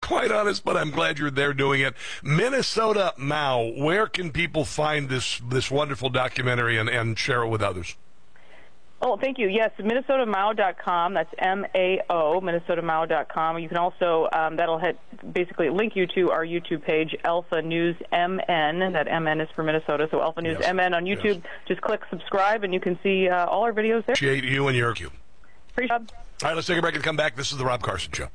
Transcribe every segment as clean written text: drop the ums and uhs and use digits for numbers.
quite honest, but I'm glad you're there doing it. Minnesota Mao, where can people find this wonderful documentary and share it with others? Oh, thank you. Yes, MinnesotaMao.com. That's MAO, MinnesotaMao.com. You can also, that'll basically link you to our YouTube page, Alpha News MN. That MN is for Minnesota, so Alpha News MN on YouTube. Yes. Just click subscribe, and you can see all our videos there. Appreciate you and your cue. Appreciate it. All right, let's take a break and come back. This is the Rob Carson Show.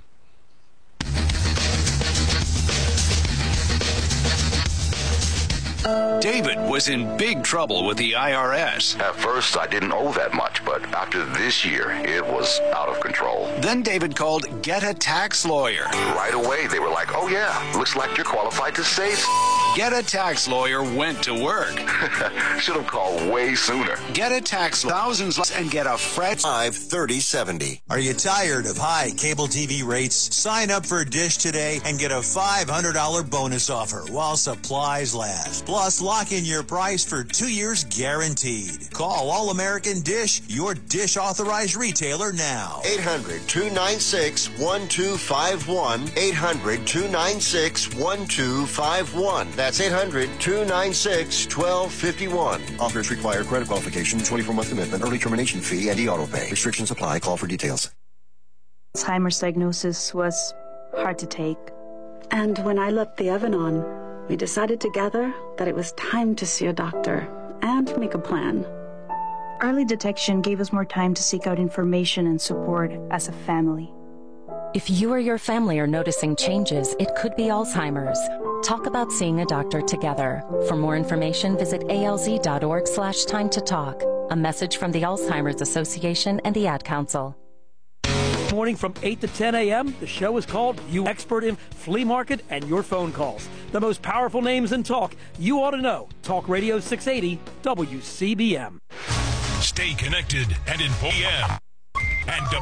David was in big trouble with the IRS. At first, I didn't owe that much, but after this year, it was out of control. Then David called Get a Tax Lawyer. Right away, they were like, oh yeah, looks like you're qualified to save. Get a Tax Lawyer went to work. Should have called way sooner. Get a Tax Thousands and get a fresh 53070. Are you tired of high cable TV rates? Sign up for Dish today and get a $500 bonus offer while supplies last. Plus, lock in your price for 2 years guaranteed. Call All American Dish, your Dish authorized retailer now. 800-296-1251. 800-296-1251. That's 800-296-1251. Offers require credit qualification, 24-month commitment, early termination fee, and e-auto pay. Restrictions apply. Call for details. Alzheimer's diagnosis was hard to take. And when I left the oven on, we decided together that it was time to see a doctor and make a plan. Early detection gave us more time to seek out information and support as a family. If you or your family are noticing changes, it could be Alzheimer's. Talk about seeing a doctor together. For more information, visit alz.org/time-to-talk. A message from the Alzheimer's Association and the Ad Council. Morning from 8 to 10 a.m. The show is called You Expert in Flea Market and Your Phone Calls. The most powerful names in talk you ought to know. Talk Radio 680 WCBM. Stay connected and informed. And